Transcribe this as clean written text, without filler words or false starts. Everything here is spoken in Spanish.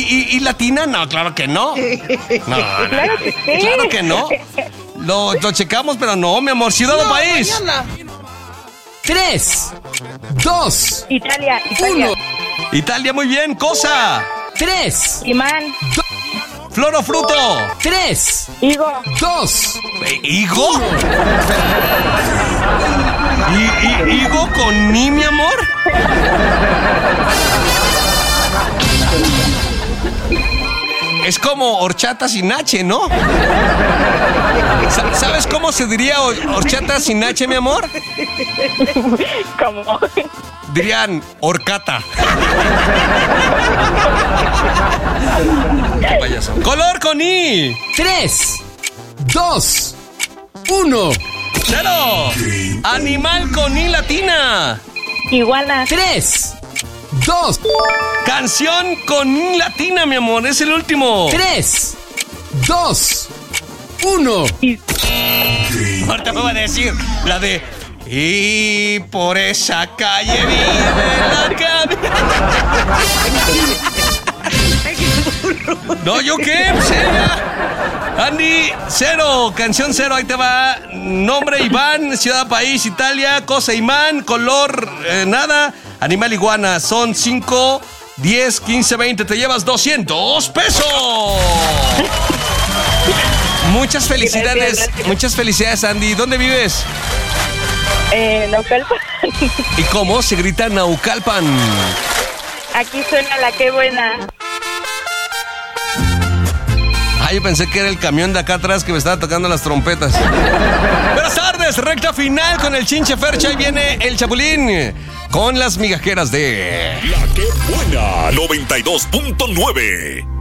¿Y latina? No, claro que no. No, Claro que sí. claro que no. Lo checamos, pero no, mi amor. Ciudad o país. Mañana. 3, 2, Italia. 1. Italia, muy bien. Cosa. 3, Imán. Flor o fruto. 3, Higo. 2. ¿Higo? ¿Higo con ni, mi amor? Es como horchata sin H, ¿no? ¿Sabes cómo se diría horchata sin H, mi amor? ¿Cómo? Dirían horcata. Qué payaso. Color con I. 3, 2, 1. Cero. Animal con I latina. Iguana. 3, 2, Canción con I latina, mi amor. Es el último. 3, 2, 1. Ahorita me va a decir la de... Y por esa calle vive la No, ¿yo qué? Pues ella. Andy, 0, canción 0, ahí te va. Nombre Iván, ciudad, país, Italia, cosa Imán, color, nada, animal iguana. Son 5, 10, 15, 20, te llevas 200 pesos. Muchas felicidades, Andy. ¿Dónde vives? Naucalpan. ¿Y cómo se grita Naucalpan? Aquí suena la que buena. Yo pensé que era el camión de acá atrás que me estaba tocando las trompetas. Buenas tardes, recta final con el Chinche Fercha. Ahí viene el Chapulín con las migajeras de... La que buena, 92.9.